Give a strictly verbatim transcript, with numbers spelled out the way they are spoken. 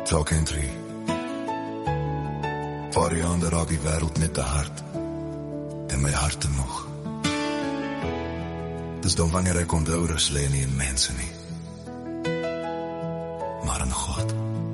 Talk and tree. Voor die ander raak die wêreld net te hard en my hart te moeg. Dis dan wanneer ek onthou rus lê nie in mense nie, maar in God.